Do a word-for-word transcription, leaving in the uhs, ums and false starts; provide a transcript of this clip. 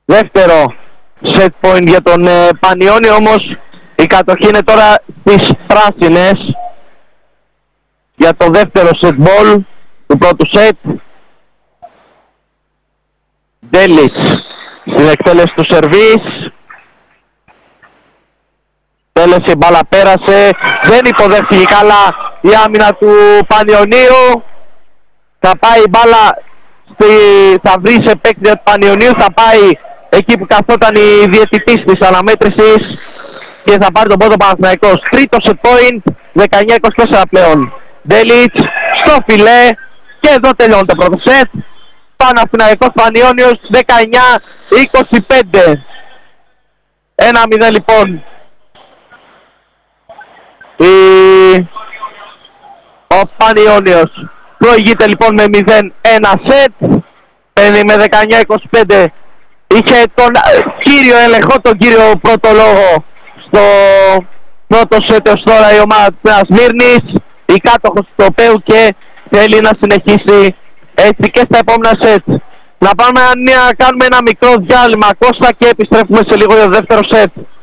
Δεύτερο set point για τον ε, Πανιόνιο, όμως η κατοχή είναι τώρα στις πράσινες για το δεύτερο set ball του πρώτου set. Ντέλης στην εκτέλεση του σερβίς. Τέλεσε, η μπάλα πέρασε, δεν υποδέχτηκε καλά η άμυνα του Πανιωνίου. Θα πάει η μπάλα, στη, θα βρει σε παίκτη του Πανιωνίου, θα πάει εκεί που καθόταν η διαιτητής της αναμέτρησης και θα πάρει τον πρώτο Παναθηναϊκός. Τρίτο set point, δεκαεννιά είκοσι τέσσερα πλέον. Ντέλιτς στο φιλέ και εδώ τελειώνει το πρώτο set. Παναθηναϊκός Πανιώνιος δεκαεννιά είκοσι πέντε. ένα μηδέν λοιπόν. Η... Ο Πανιώνιος προηγείται λοιπόν με μηδέν ένα σετ. Παίρνει με δεκαεννιά είκοσι πέντε. Είχε τον κύριο έλεγχο, τον κύριο πρώτο λόγο στο πρώτο σετ έως τώρα η ομάδα της Νέας Σμύρνης, η κάτοχος του τοπέου, και θέλει να συνεχίσει έτσι και στα επόμενα σετ. Να πάμε να κάνουμε ένα μικρό διάλειμμα, Κώστα, και επιστρέφουμε σε λίγο για το δεύτερο σετ.